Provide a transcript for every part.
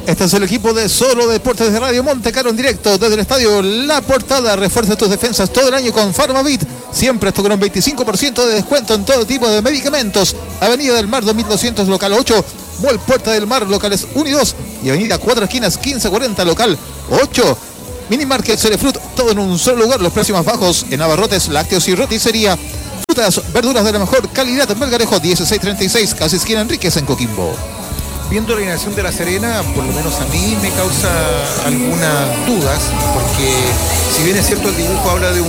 Este es el equipo de Solo Deportes de Radio Monte Carlo en directo desde el estadio La Portada. Refuerza tus defensas todo el año con Farmavit. Siempre esto con un 25% de descuento en todo tipo de medicamentos. Avenida del Mar 2200 local 8, Mall Puerta del Mar locales 1 y 2 y Avenida 4 Esquinas 1540 local 8. Minimarket Cerefruit, todo en un solo lugar. Los precios más bajos en abarrotes, lácteos y roticería. Frutas, verduras de la mejor calidad en Melgarejo 1636, casi esquina Enríquez en Coquimbo. Viendo la alineación de La Serena, por lo menos a mí me causa algunas dudas, porque si bien es cierto el dibujo habla de un 4-4-2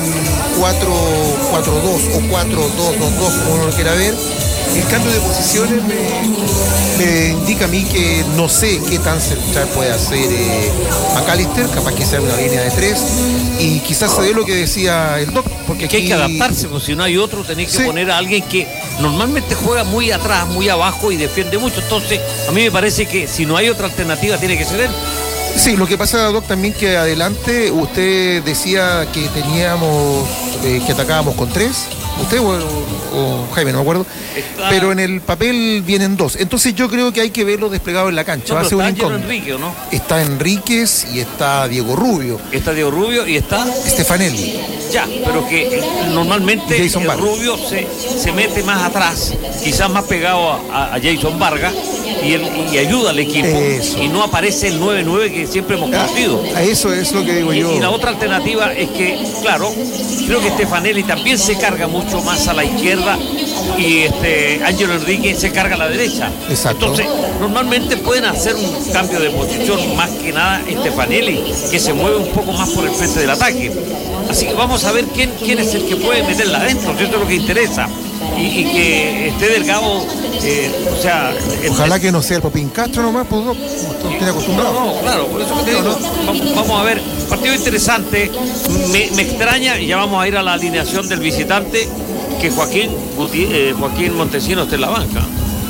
o 4-2-2-2, como uno lo quiera ver, el cambio de posiciones me indica a mí que no sé qué tan central puede hacer McAllister, capaz que sea una línea de 3, y quizás se dé lo que decía el Doc, porque aquí... hay que adaptarse, pues si no hay otro tenés que poner a alguien que normalmente juega muy atrás, muy abajo y defiende mucho. Entonces a mí me parece que si no hay otra alternativa tiene que ser él. Sí, lo que pasa, Doc, también que adelante usted decía que teníamos, que atacábamos con 3, usted o Jaime, no me acuerdo, pero en el papel vienen 2, entonces yo creo que hay que verlo desplegado en la cancha. No, va a ser un está incógnito. Enrique, ¿o no? Está Enríquez y está Diego Rubio. Está Diego Rubio y está Stefanelli. Ya, pero que normalmente el Rubio se mete más atrás, quizás más pegado a Jason Vargas y ayuda al equipo. Eso. Y no aparece el 9-9 que siempre hemos conocido. Eso es lo que digo yo. Y la otra alternativa es que, claro, creo que Stefanelli también se carga mucho más a la izquierda y Ángelo Enrique se carga a la derecha. Exacto. Entonces, normalmente pueden hacer un cambio de posición, más que nada Stefanelli, que se mueve un poco más por el frente del ataque. Así que vamos a ver quién es el que puede meterla adentro, eso es lo que interesa. Y que esté Delgado, o sea... Ojalá que no sea el Popín Castro nomás, pues no estoy acostumbrado. No, claro, por eso que te digo, vamos a ver, partido interesante, me extraña, y ya vamos a ir a la alineación del visitante, que Joaquín Montesino esté en la banca.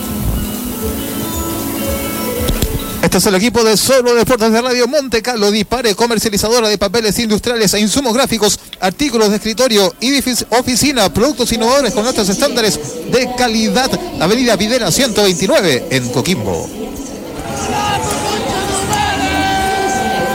Este es el equipo de Solo Deportes de Radio Monte Carlo. Dispare, comercializadora de papeles industriales e insumos gráficos, artículos de escritorio y oficina, productos innovadores con altos estándares de calidad. Avenida Videla 129 en Coquimbo.